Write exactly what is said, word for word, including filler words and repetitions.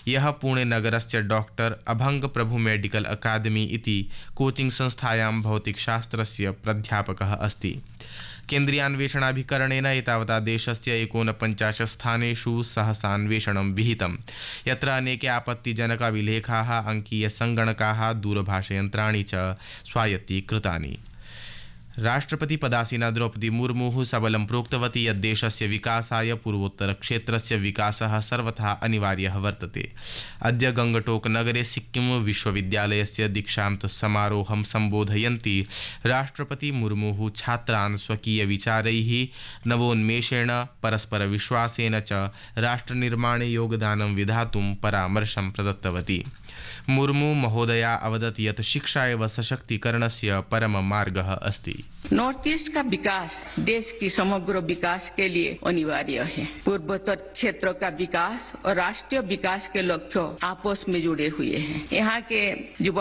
यः पुणेनगरस्य डॉक्टर अभंग प्रभु मेडिकल अकादमी इति कोचिंग संस्थायां भौतिकशास्त्रस्य प्राध्यापकः अस्ति। केन्द्रीयान्वेषणाभिकरणेन एतावता देशस्य एकोनपञ्चाशत् स्थानेषु सहसान्वेषणं विहितं, यत्र अनेके आपत्तिजनकाभिलेखाः, अङ्कीयसङ्गणकाः, दूरभाषयन्त्राणि च स्वायत्तीकृतानि। राष्ट्रपतिपदासीना द्रौपदी मुर्मुः सबलं प्रोक्तवती यत् देशस्य विकासाय पूर्वोत्तरक्षेत्रस्य विकासः सर्वथा अनिवार्यः वर्तते। अद्य गंगटोकनगरे सिक्किम विश्वविद्यालयस्य दीक्षान्तसमारोहं सम्बोधयन्ती राष्ट्रपति मुर्मुः छात्रान् स्वकीयविचारैः, नवोन्मेषेण, परस्परविश्वासेन च राष्ट्रनिर्माणे योगदानं विधातुं परामर्शं प्रदत्तवती। मुर्मू महोदया अवदत् यत् शिक्षा एव सशक्तिकरणस्य परमः मार्गः अस्ति। नॉर्थ ईस्ट का विकास देश की समग्र विकास के लिए अनिवार्य है। पूर्वोत्तर क्षेत्र का विकास और राष्ट्रीय विकास के लक्ष्य आपस में जुड़े हुए हैं। यहाँ के युवा